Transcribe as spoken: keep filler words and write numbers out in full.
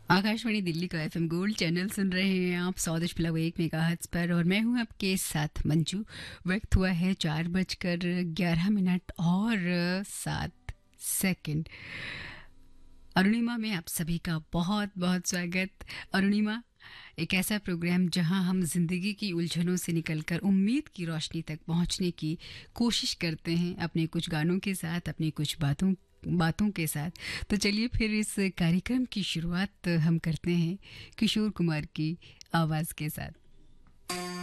आकाशवाणी दिल्ली का FM gold channel सुन रहे हैं आप सौ दशमलव एक मेगाहर्ट्ज पर और मैं हूं आपके साथ मंजू। वक्त हुआ है चार बजकर ग्यारह मिनट और सात सेकंड। अरुणिमा में आप सभी का बहुत बहुत स्वागत। अरुणिमा एक ऐसा प्रोग्राम जहां हम जिंदगी की उलझनों से निकलकर उम्मीद की रोशनी तक पहुंचने की कोशिश करते हैं, अपने कुछ गानों के साथ, अपनी कुछ बातों बातों के साथ। तो चलिए फिर इस कार्यक्रम की शुरुआत हम करते हैं किशोर कुमार की आवाज़ के साथ।